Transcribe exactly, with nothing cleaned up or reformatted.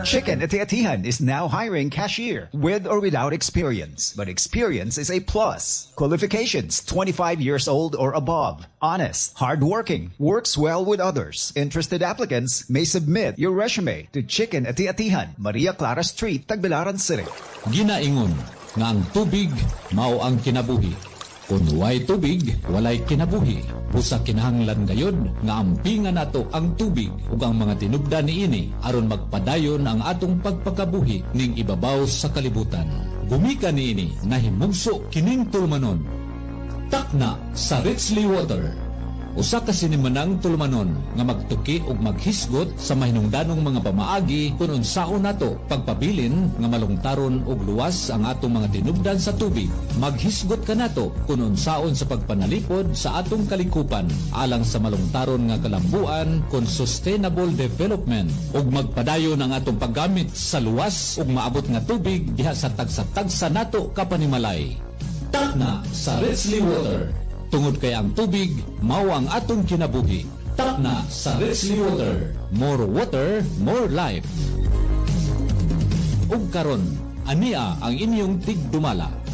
Chicken Ati-Atihan is now hiring cashier with or without experience. But experience is a plus. Qualifications, twenty-five years old or above. Honest, hardworking, works well with others. Interested applicants may submit your resume to Chicken Ati-Atihan, Maria Clara Street, Tagbilaran City. Ginaingon nga ang tubig mao ang kinabuhi. Kung way tubig, walay kinabuhi. Busa kinahanglan gayod nga ampingan nato ang tubig ug ang mga tinubdan niini aron magpadayon ang atong pagpakabuhi ning ibabaw sa kalibutan. Gumika niini nahimugso kining tulmanon. Takna sa Richly Water. Usa ka sinimanang tulmanon nga magtuki ug maghisgot sa mahinungdanong mga pamaagi kung unsaon nato pagpabilin nga malungtaron ug luwas ang atong mga tinubdan sa tubig. Maghisgot ka nato kung unsaon sa pagpanalipod sa atong kalikupan alang sa malungtaron nga kalambuan kon sustainable development ug magpadayon ang atong paggamit sa luwas ug maabot nga tubig diha sa tagsa-tagsa nato kapanimalay. Takna sa Richly Water. Tungod kay ang tubig, mao ang atong kinabuhi. Takna sa Richly Water. More water, more life. Ug karon, ania ang inyong tigdumala.